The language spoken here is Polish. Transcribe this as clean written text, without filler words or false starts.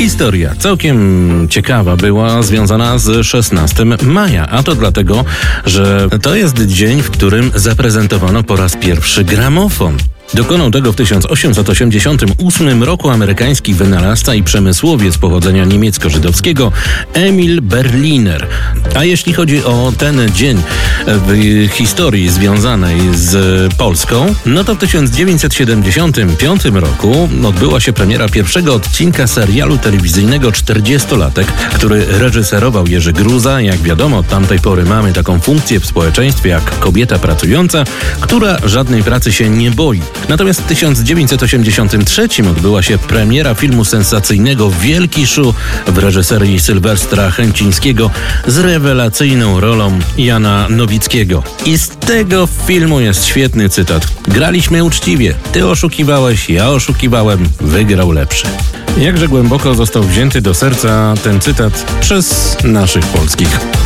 Historia całkiem ciekawa była związana z 16 maja, a to dlatego, że to jest dzień, w którym zaprezentowano po raz pierwszy gramofon. Dokonał tego w 1888 roku amerykański wynalazca i przemysłowiec pochodzenia niemiecko-żydowskiego Emil Berliner. A jeśli chodzi o ten dzień w historii związanej z Polską, no to w 1975 roku odbyła się premiera pierwszego odcinka serialu telewizyjnego 40-latek, który reżyserował Jerzy Gruza. Jak wiadomo, od tamtej pory mamy taką funkcję w społeczeństwie jak kobieta pracująca, która żadnej pracy się nie boi. Natomiast w 1983 odbyła się premiera filmu sensacyjnego Wielki Szu w reżyserii Sylwestra Chęcińskiego z rewelacyjną rolą Jana Nowickiego. I z tego filmu jest świetny cytat. Graliśmy uczciwie. Ty oszukiwałeś, ja oszukiwałem, wygrał lepszy. Jakże głęboko został wzięty do serca ten cytat przez naszych polskich